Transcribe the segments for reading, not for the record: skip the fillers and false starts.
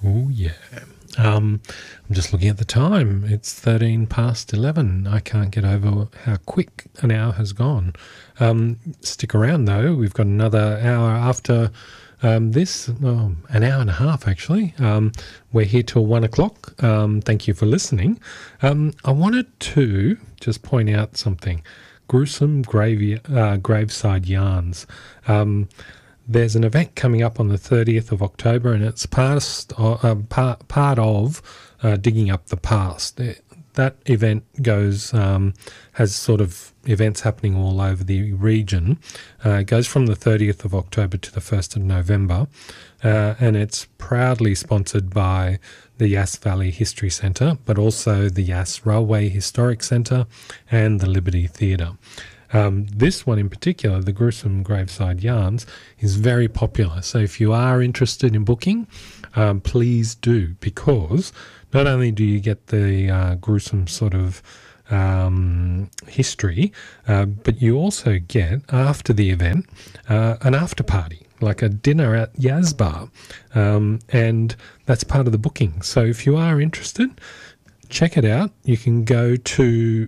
Oh, yeah. I'm just looking at the time. It's 13 past 11. I can't get over how quick an hour has gone. Stick around, though. We've got another hour after this, an hour and a half, actually. We're here till 1 o'clock. Thank you for listening. I wanted to just point out something. Gruesome Graveside Yarns. There's an event coming up on the 30th of October, and it's part of Digging Up the Past. That event has sort of events happening all over the region. It goes from the 30th of October to the 1st of November, and it's proudly sponsored by the Yass Valley History Centre, but also the Yass Railway Historic Centre and the Liberty Theatre. This one in particular, the Gruesome Graveside Yarns, is very popular. So if you are interested in booking, please do, because not only do you get the gruesome sort of history, but you also get, after the event, an after party, like a dinner at Yazbar, and that's part of the booking. So if you are interested, check it out. You can go to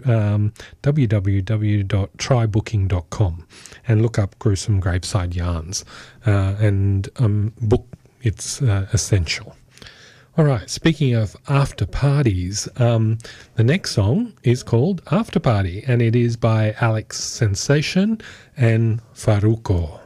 www.trybooking.com and look up Gruesome Graveside Yarns and book. It's essential. All right, speaking of after parties, the next song is called After Party, and it is by Alex Sensation and Faruko.